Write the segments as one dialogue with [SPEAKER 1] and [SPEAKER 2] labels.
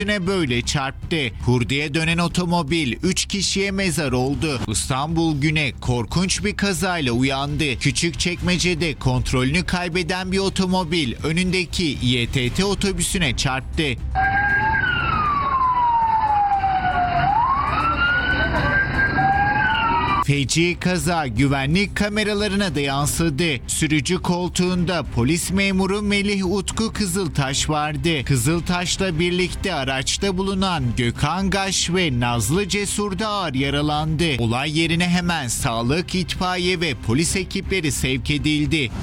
[SPEAKER 1] böyle çarptı. Hurdaya dönen otomobil 3 kişiye mezar oldu. İstanbul Güne korkunç bir kazayla uyandı. Küçükçekmece'de kontrolünü kaybeden bir otomobil önündeki İETT otobüsüne çarptı. Feci kaza güvenlik kameralarına da yansıdı. Sürücü koltuğunda polis memuru Melih Utku Kızıltaş vardı. Kızıltaş'la birlikte araçta bulunan Gökhan Gaş ve Nazlı Cesur da ağır yaralandı. Olay yerine hemen sağlık, itfaiye ve polis ekipleri sevk edildi.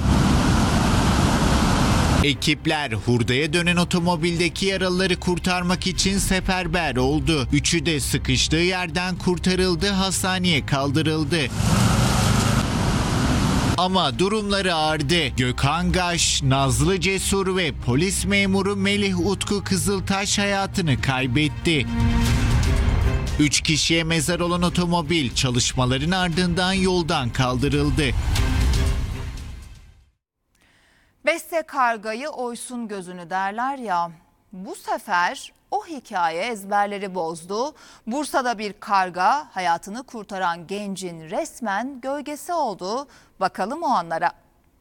[SPEAKER 1] Ekipler hurdaya dönen otomobildeki yaralıları kurtarmak için seferber oldu. Üçü de sıkıştığı yerden kurtarıldı, hastaneye kaldırıldı. Ama durumları ağırdı. Gökhan Gaş, Nazlı Cesur ve polis memuru Melih Utku Kızıltaş hayatını kaybetti. 3 kişiye mezar olan otomobil çalışmaların ardından yoldan kaldırıldı.
[SPEAKER 2] Beste kargayı oysun gözünü derler ya, bu sefer o hikaye ezberleri bozdu. Bursa'da bir karga hayatını kurtaran gencin resmen gölgesi oldu. Bakalım o anlara.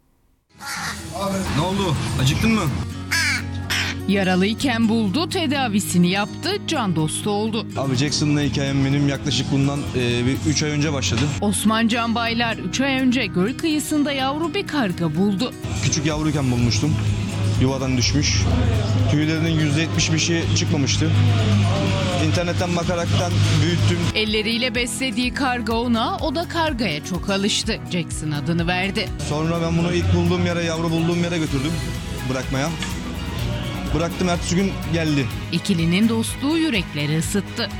[SPEAKER 3] Ne oldu? Acıktın mı?
[SPEAKER 4] Yaralıyken buldu, tedavisini yaptı, can dostu oldu.
[SPEAKER 3] Abi Jackson'la hikayem benim yaklaşık bundan 3 ay önce başladı.
[SPEAKER 4] Osman Can Baylar 3 ay önce göl kıyısında yavru bir karga buldu.
[SPEAKER 3] Küçük yavruyken bulmuştum. Yuvadan düşmüş. Tüylerinin %75'i çıkmamıştı. İnternetten bakaraktan büyüttüm.
[SPEAKER 4] Elleriyle beslediği karga ona, o da kargaya çok alıştı. Jackson adını verdi.
[SPEAKER 3] Sonra ben bunu ilk bulduğum yere, yavru bulduğum yere götürdüm bırakmaya. Bıraktım, ertesi gün geldi.
[SPEAKER 4] İkilinin dostluğu yürekleri ısıttı.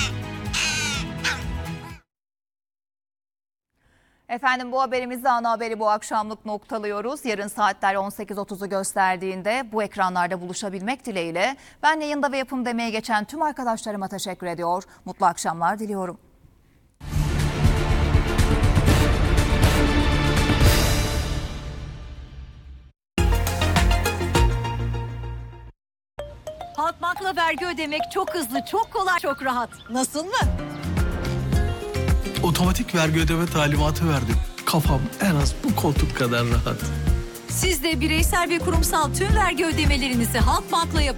[SPEAKER 2] Efendim bu haberimizde ana haberi bu akşamlık noktalıyoruz. Yarın saatler 18.30'u gösterdiğinde bu ekranlarda buluşabilmek dileğiyle ben yayında ve yapım demeye geçen tüm arkadaşlarıma teşekkür ediyor. Mutlu akşamlar diliyorum.
[SPEAKER 5] Halkbank'la vergi ödemek çok hızlı, çok kolay, çok rahat. Nasıl mı?
[SPEAKER 6] Otomatik vergi ödeme talimatı verdim. Kafam en az bu koltuk kadar rahat.
[SPEAKER 5] Siz de bireysel ve kurumsal tüm vergi ödemelerinizi Halkbank'la yapın.